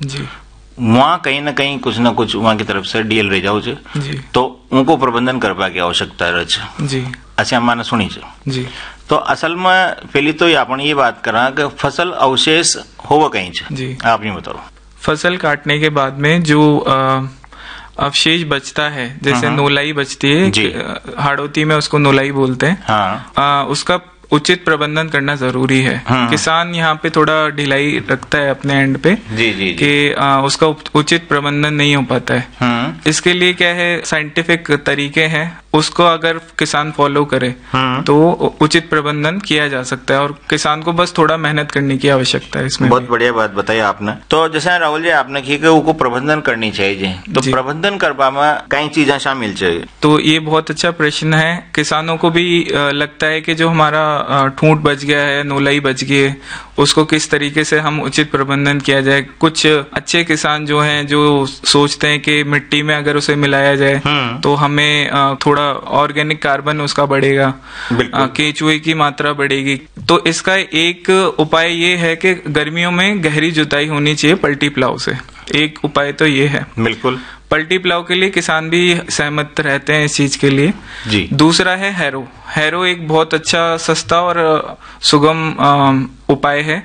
जी, वहाँ कहीं ना कहीं कुछ ना कुछ वहाँ की तरफ से डीएल रह जाओ छे, जी, तो उनको प्रबंधन करवा की आवश्यकता रहे छे। जी, अच्छा माने सुनी छे। जी। तो असल में पहली तो अपन ये बात करा कि फसल अवशेष होवा कहीं छे। जी। आप ये बताओ। फसल काटने के बाद में जो अवशेष बचता है, जैसे नोलाई बचती है, जी। हाड़ौती में उसको नोलाई बोलते हैं। हाँ। उसका उचित प्रबंधन करना जरूरी है। किसान यहाँ पे थोड़ा ढिलाई रखता है अपने एंड पे, जी जी कि उसका उचित प्रबंधन नहीं हो पाता है। इसके लिए क्या है, साइंटिफिक तरीके हैं, उसको अगर किसान फॉलो करे तो उचित प्रबंधन किया जा सकता है, और किसान को बस थोड़ा मेहनत करने की आवश्यकता है इसमें। बहुत बढ़िया बात बताई आपने। तो जैसे राहुल जी आपने की कि वो प्रबंधन करनी चाहिए, तो जी। प्रबंधन करवा में कई चीजें शामिल चाहिए। तो ये बहुत अच्छा प्रश्न है। किसानों को भी लगता है कि जो हमारा ठूंठ बच गया है, नोलाई बच गई है, उसको किस तरीके से हम उचित प्रबंधन किया जाए। कुछ अच्छे किसान जो हैं, जो सोचते हैं कि मिट्टी में अगर उसे मिलाया जाए तो हमें थोड़ा ऑर्गेनिक कार्बन उसका बढ़ेगा, केचुए की मात्रा बढ़ेगी। तो इसका एक उपाय ये है कि गर्मियों में गहरी जुताई होनी चाहिए पलटी प्लाव से। एक उपाय तो ये है। बिल्कुल। पलटी प्लाव के लिए किसान भी सहमत रहते हैं इस चीज के लिए। जी। दूसरा है हैरो। हैरो एक बहुत अच्छा, सस्ता और सुगम उपाय है।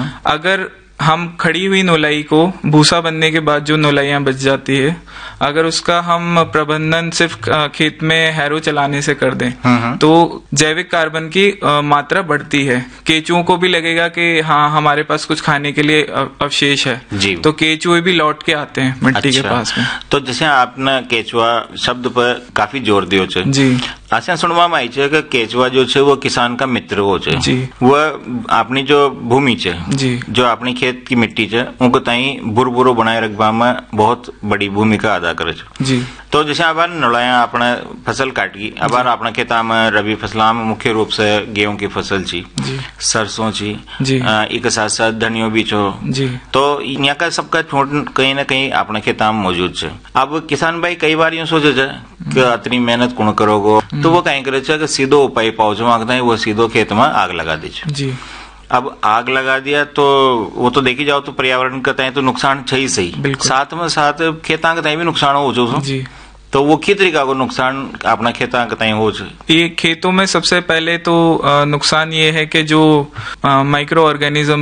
अगर हम खड़ी हुई नोलाई को, भूसा बनने के बाद जो नोलाइयां बच जाती है, अगर उसका हम प्रबंधन सिर्फ खेत में हैरो चलाने से कर दें तो जैविक कार्बन की मात्रा बढ़ती है। केचुओं को भी लगेगा कि हाँ, हमारे पास कुछ खाने के लिए अवशेष है, तो केचुए भी लौट के आते हैं मिट्टी के पास में। तो जैसे आपने केचुआ शब्द पर काफी जोर दियो छे जी। आशा सुनवा में आई है कि केचुआ जो है वो किसान का मित्र हो छे। जी। वह अपनी जो भूमि है, जी, जो अपनी खेत की मिट्टी है, उनको ताई बुरबुरो बनाए रखवा में बहुत बड़ी भूमिका अदा करे छे। जी। तो जैसे अब नोलाया आपने फसल काटी, अब अपने खेता में रबी फसला में मुख्य रूप से गेहूं की फसल छी, सरसों छी, एक साथ साथ धनियो भी छो। तो यहाँ का सबका छोट कहीं ना कहीं अपने खेता में मौजूद है। अब किसान भाई कई बार यूं सोचे कि अतनी मेहनत कौन करोगो, तो वो कहीं करे कि सीधो उपाय पाओ मांगता है, वो सीधो खेत में आग लगा दीजिए। अब आग लगा दिया तो वो तो देखी जाओ तो पर्यावरण का तय तो नुकसान है ही सही, साथ में साथ खेता का तय भी नुकसान हो जो। तो वो किस तरीका को नुकसान अपना खेता का तय हो? ये खेतों में सबसे पहले तो नुकसान ये है कि जो माइक्रो ऑर्गेनिज्म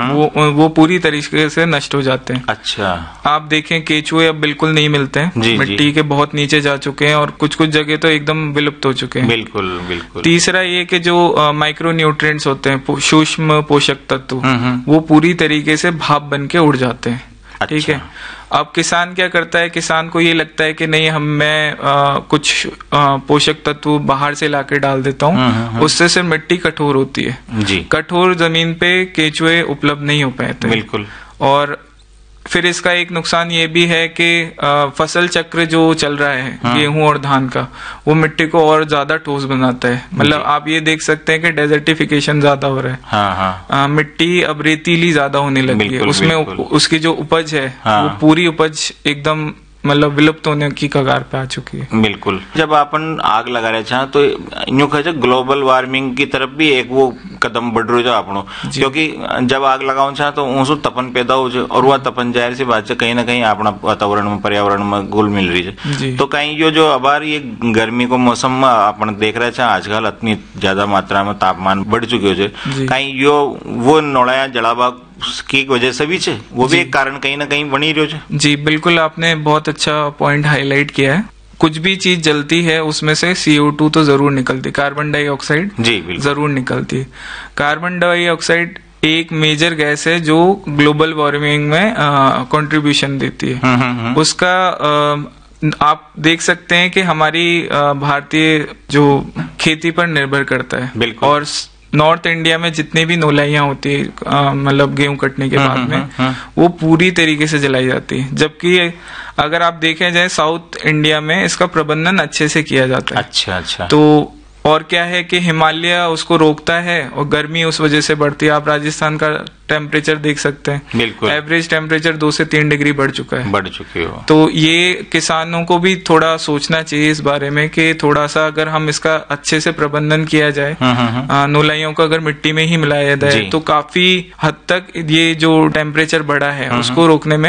है वो पूरी तरीके से नष्ट हो जाते हैं। अच्छा। आप देखें केचुए अब बिल्कुल नहीं मिलते हैं, मिट्टी के बहुत नीचे जा चुके हैं, और कुछ कुछ जगह तो एकदम विलुप्त हो चुके हैं। बिल्कुल बिल्कुल। तीसरा ये कि जो माइक्रो न्यूट्रिएंट्स होते हैं, सूक्ष्म पोषक तत्व, वो पूरी तरीके से भाप बन के उड़ जाते हैं। ठीक है। अब किसान क्या करता है, किसान को ये लगता है कि नहीं, मैं कुछ पोषक तत्व बाहर से लाके डाल देता हूँ, उससे सिर्फ मिट्टी कठोर होती है। जी। कठोर जमीन पे केचुए उपलब्ध नहीं हो पाते। बिल्कुल। और फिर इसका एक नुकसान ये भी है कि फसल चक्र जो चल रहा है गेहूं और धान का, वो मिट्टी को और ज्यादा ठोस बनाता है। मतलब आप ये देख सकते हैं कि डेजर्टिफिकेशन ज्यादा हो रहा है। मिट्टी अब रेतीली ज्यादा होने लगी है, उसमें उसकी जो उपज है वो पूरी उपज एकदम मतलब विलुप्त होने की कगार पे आ चुकी है। बिल्कुल। जब अपन आग लगा रहे छा तो यूं कहे ग्लोबल वार्मिंग की तरफ भी एक वो कदम बढ़ रही अपनो, क्योंकि जब आग लगाओ छा तो उसो तपन पैदा हो जाए, और वह तपन जाहिर सी बात है कहीं ना कहीं अपना वातावरण में, पर्यावरण में घुल मिल रही है। तो कहीं यो जो अबार ये गर्मी को मौसम में अपन देख रहे छा आजकल इतनी ज्यादा मात्रा में तापमान बढ़ चुके हो, कहीं यो वो नोड़ाया जलावा की वजह से भी छे, वो भी एक कारण कहीं ना कहीं बनी रहो छे। जी बिल्कुल, आपने बहुत अच्छा पॉइंट हाईलाइट किया है। कुछ भी चीज जलती है उसमें से CO2 तो जरूर निकलती, कार्बन डाइऑक्साइड जरूर निकलती है। कार्बन डाइऑक्साइड एक मेजर गैस है जो ग्लोबल वार्मिंग में कंट्रीब्यूशन देती है। उसका आप देख सकते हैं कि हमारी भारतीय जो खेती पर निर्भर करता है, और नॉर्थ इंडिया में जितनी भी नोलाइयां होती है मतलब गेहूं कटने के बाद में, वो पूरी तरीके से जलाई जाती है। जबकि अगर आप देखें जाए साउथ इंडिया में इसका प्रबंधन अच्छे से किया जाता है। अच्छा। तो और क्या है कि हिमालय उसको रोकता है और गर्मी उस वजह से बढ़ती है। आप राजस्थान का टेम्परेचर देख सकते हैं, बिल्कुल एवरेज टेम्परेचर 2 से 3 डिग्री बढ़ चुका है, बढ़ चुकी हो। तो ये किसानों को भी थोड़ा सोचना चाहिए इस बारे में कि थोड़ा सा अगर हम इसका अच्छे से प्रबंधन किया जाए, नोलाइयों को अगर मिट्टी में ही मिलाया जाए तो काफी हद तक ये जो टेम्परेचर बढ़ा है उसको रोकने में